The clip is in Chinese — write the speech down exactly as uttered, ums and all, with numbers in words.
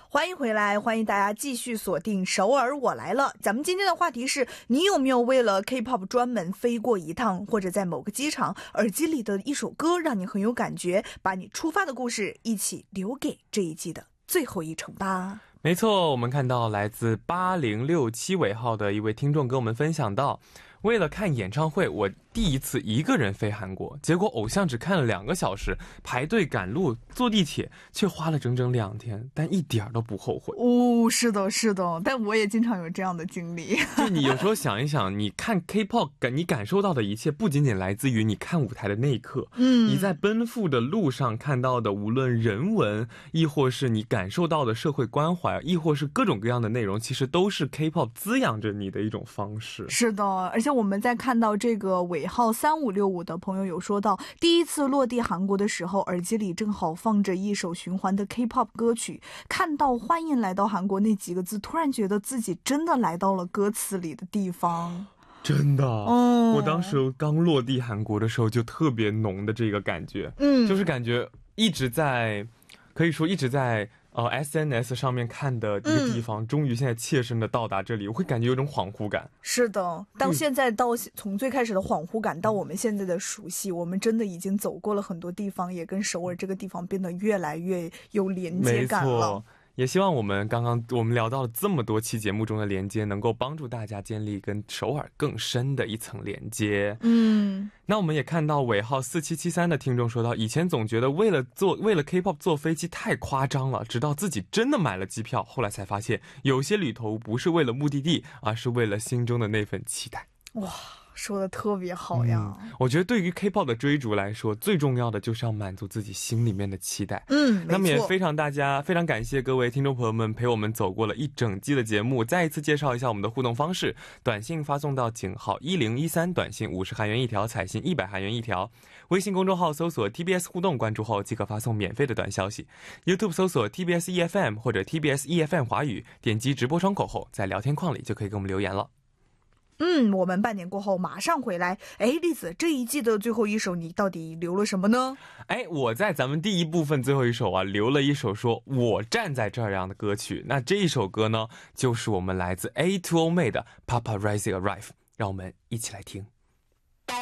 欢迎回来，欢迎大家继续锁定首尔我来了。咱们今天的话题是，你有没有为了 K-pop 专门飞过一趟，或者在某个机场耳机里的一首歌让你很有感觉，把你出发的故事一起留给这一季的最后一程吧。 没错，我们看到来自八零六七尾号的一位听众跟我们分享到，为了看演唱会，我第一次一个人飞韩国，结果偶像只看了两个小时，排队赶路坐地铁却花了整整两天，但一点都不后悔。 哦，是的是的，但我也经常有这样的经历。 就你有时候想一想，你看 K-pop 感你感受到的一切不仅仅来自于你看舞台的那一刻，嗯，你在奔赴的路上看到的无论人文，亦或是你感受到的社会关怀，亦或是各种各样的内容，其实都是 K-pop 滋养着你的一种方式。 是的，而且我们在看到这个尾号三五六五的朋友有说到，第一次落地韩国的时候，耳机里正好放着一首循环的 K-pop 歌曲，看到欢迎来到韩国那几个字，突然觉得自己真的来到了歌词里的地方。 真的、 嗯、 我当时刚落地韩国的时候就特别浓的这个感觉， 嗯， 就是感觉一直在可以说一直在呃 S N S 上面看的一个地方、嗯、终于现在切身的到达这里，我会感觉有种恍惚感。 是的，到现在到从最开始的恍惚感到我们现在的熟悉，我们真的已经走过了很多地方，也跟首尔这个地方变得越来越有连接感了。没错， 也希望我们刚刚我们聊到了这么多期节目中的连接，能够帮助大家建立跟首尔更深的一层连接。 嗯， 那我们也看到尾号四七七三的听众说到，以前总觉得为了做为了 K-pop 坐飞机太夸张了，直到自己真的买了机票，后来才发现有些旅途不是为了目的地，而是为了心中的那份期待。 哇，说的特别好呀、 嗯、我觉得对于 K-pop 的追逐来说，最重要的就是要满足自己心里面的期待。 嗯， 那么也非常大家非常感谢各位听众朋友们陪我们走过了一整季的节目。再一次介绍一下我们的互动方式，短信发送到井号一零一三，短信五十韩元一条，彩信一百韩元一条。微信公众号搜索 T B S 互动，关注后即可发送免费的短消息。 YouTube 搜索 T B S E F M 或者 T B S E F M 华语，点击直播窗口后，在聊天框里就可以给我们留言了。 嗯，我们半年过后马上回来。哎，栗子，这一季的最后一首你到底留了什么呢？ 哎，我在咱们第一部分最后一首啊，留了一首说我站在这儿样的歌曲。那这一首歌呢，就是我们来自 A two O 妹的 Paparazzi Arrive， 让我们一起来听。